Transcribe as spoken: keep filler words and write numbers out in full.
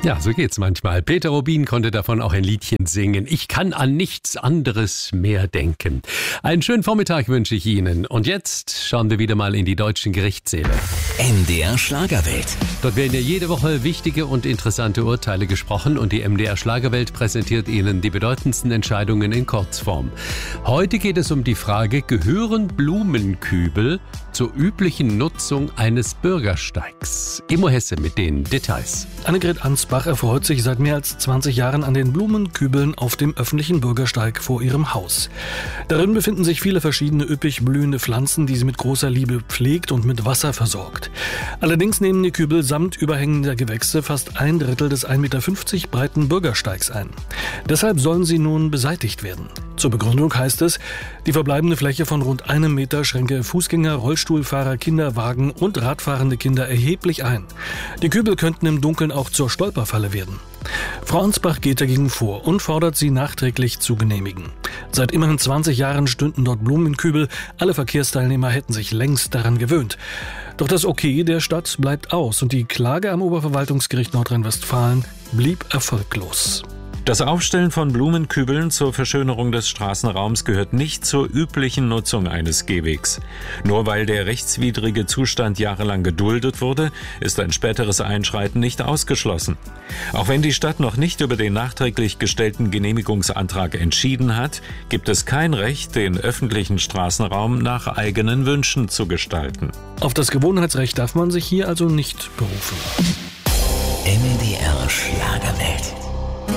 Ja, so geht's manchmal. Peter Rubin konnte davon auch ein Liedchen singen. Ich kann an nichts anderes mehr denken. Einen schönen Vormittag wünsche ich Ihnen. Und jetzt schauen wir wieder mal in die deutschen Gerichtssäle. M D R Schlagerwelt. Dort werden ja jede Woche wichtige und interessante Urteile gesprochen und die M D R Schlagerwelt präsentiert Ihnen die bedeutendsten Entscheidungen in Kurzform. Heute geht es um die Frage, gehören Blumenkübel zur üblichen Nutzung eines Bürgersteigs? Immo Hesse mit den Details. Annegret Ansbach erfreut sich seit mehr als zwanzig Jahren an den Blumenkübeln auf dem öffentlichen Bürgersteig vor ihrem Haus. Darin befinden sich viele verschiedene üppig blühende Pflanzen, die sie mit großer Liebe pflegt und mit Wasser versorgt. Allerdings nehmen die Kübel samt überhängender Gewächse fast ein Drittel des ein Meter fünfzig breiten Bürgersteigs ein. Deshalb sollen sie nun beseitigt werden. Zur Begründung heißt es, die verbleibende Fläche von rund einem Meter schränke Fußgänger, Rollstuhlfahrer, Kinderwagen und radfahrende Kinder erheblich ein. Die Kübel könnten im Dunkeln auch zur Stolperfalle werden. Frau Ansbach geht dagegen vor und fordert sie nachträglich zu genehmigen. Seit immerhin zwanzig Jahren stünden dort Blumenkübel, alle Verkehrsteilnehmer hätten sich längst daran gewöhnt. Doch das Okay der Stadt bleibt aus und die Klage am Oberverwaltungsgericht Nordrhein-Westfalen blieb erfolglos. Das Aufstellen von Blumenkübeln zur Verschönerung des Straßenraums gehört nicht zur üblichen Nutzung eines Gehwegs. Nur weil der rechtswidrige Zustand jahrelang geduldet wurde, ist ein späteres Einschreiten nicht ausgeschlossen. Auch wenn die Stadt noch nicht über den nachträglich gestellten Genehmigungsantrag entschieden hat, gibt es kein Recht, den öffentlichen Straßenraum nach eigenen Wünschen zu gestalten. Auf das Gewohnheitsrecht darf man sich hier also nicht berufen. M D R Schlagerwelt.